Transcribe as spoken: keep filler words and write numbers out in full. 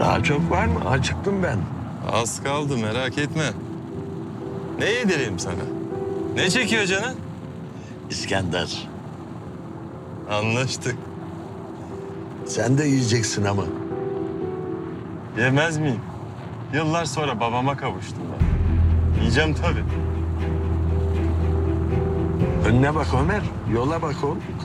Daha çok var mı? Acıktım ben. Az kaldı, merak etme. Ne yedireyim sana? Ne çekiyor canın? İskender. Anlaştık. Sen de yiyeceksin ama. Yemez miyim? Yıllar sonra babama kavuştum ben. Yiyeceğim tabii. Önüne bak Ömer. Yola bak oğlum.